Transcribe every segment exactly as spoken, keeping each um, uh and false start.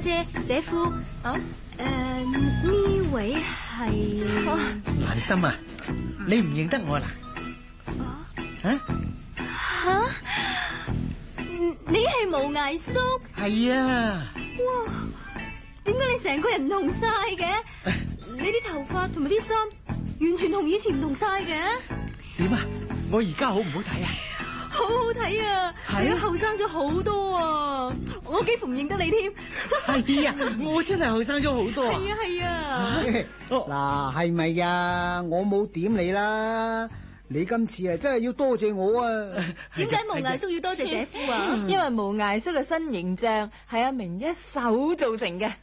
姐、姐夫。啊？誒，呢位係蘭心啊，你唔認得我啦？啊？ 吓？你係無涯叔？ 係啊。 哇！點解你成個人唔同晒嘅？你啲頭髮同埋啲衫完全同以前唔同晒嘅。 點啊？我而家好唔好睇啊？ 好好睇啊！係啊，後生咗好多啊！我幾乎唔認得你添。 係啊，我真係後生咗好多啊！ 係啊係啊。 嗱，係咪啊？我冇點你啦，你今次啊真係要多謝我啊！ 點解無涯叔要多謝姐夫啊？ 因為無涯叔嘅新形象係阿明一手造成嘅。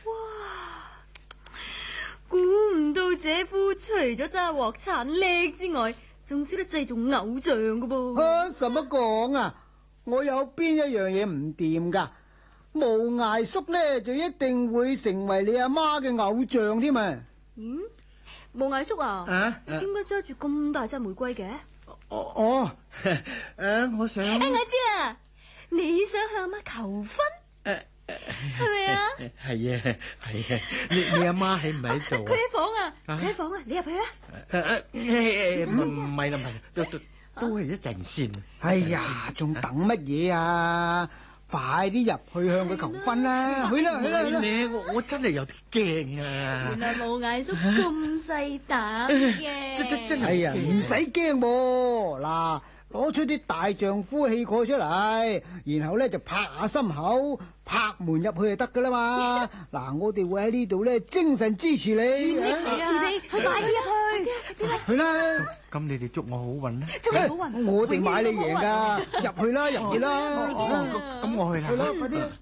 估唔到姐夫除咗揸鑊鏟叻之外，仲識得製造偶像噶噃。 啊，使乜講啊？我有邊一樣嘢唔掂噶？無涯叔咧就一定會成為你阿媽嘅偶像添啊！ 嗯，無涯叔啊， 啊， 點解揸住咁大隻玫瑰嘅？ 哦哦，誒、啊，我想， 誒，我知啦，你想向阿媽求婚？ 誒、啊。 係咪啊？ 係啊，係啊，你你阿媽喺唔喺度啊？ 佢喺房啊，佢喺房啊，你入去啊。 誒誒，唔唔係啦，唔係，都都都係一陣先。 哎呀，仲等乜嘢啊？快啲入去向佢求婚啦！去啦去啦去啦！ 你我我真係有啲驚啊！ 原來無涯叔咁細膽嘅。 真真真係呀，唔使驚喎。嗱，攞出啲大丈夫氣概出嚟，然後咧就拍下心口，拍門入去就得噶啦嘛。嗱，我哋會喺呢度咧精神支持你， 支持你，快啲入去， 去啦。 咁你哋祝我好運啦！ 祝你好運， 我哋買你贏噶，入去啦，入去啦。 咁我去啦， 去啦，快啲。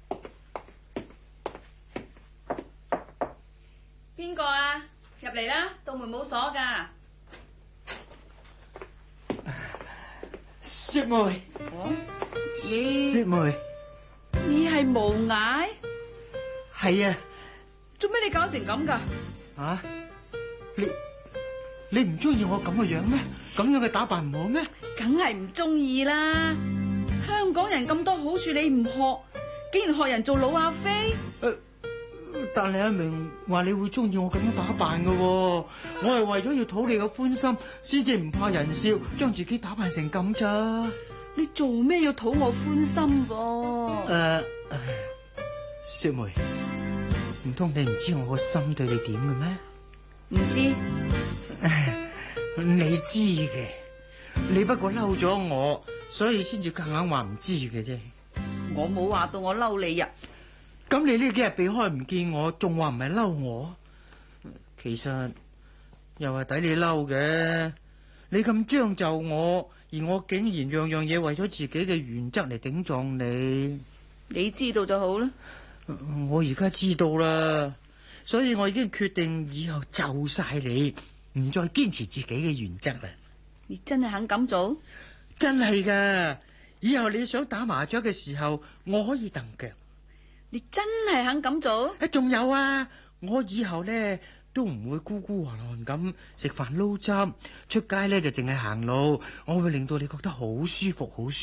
邊個啊？入嚟啦，道門冇鎖噶。 雪梅，雪梅， 你係無涯？ 係啊。 做咩你搞成咁噶？ 啊？你你唔中意我咁嘅樣咩？咁樣嘅打扮唔好咩？ 梗係唔中意啦！香港人咁多好處你唔學，竟然學人做老阿飛。 誒，但係阿明話你會中意我咁樣打扮嘅，我係為咗要討你嘅歡心，先至唔怕人笑，將自己打扮成咁咋。 你做咩要討我歡心噃？ 誒，雪梅，唔通你唔知我個心對你點嘅咩？ 唔知。 你知嘅，你不過嬲咗我，所以先至夾硬話唔知嘅啫。 我冇話到我嬲你呀。 咁你呢幾日避開唔見我，仲話唔係嬲我？其實又係抵你嬲嘅。你咁將就我，而我竟然樣樣嘢為咗自己嘅原則嚟頂撞你。 你知道就好啦。 我而家知道啦，所以我已經決定以後就晒你，唔再堅持自己嘅原則啦。 你真係肯咁做？ 真係噶，以後你想打麻雀嘅時候，我可以蹬腳。 你真係肯咁做？ 誒，仲有啊，我以後咧都唔會孤孤寒寒咁食飯撈汁，出街咧就淨係行路，我會令到你覺得好舒服，好舒服。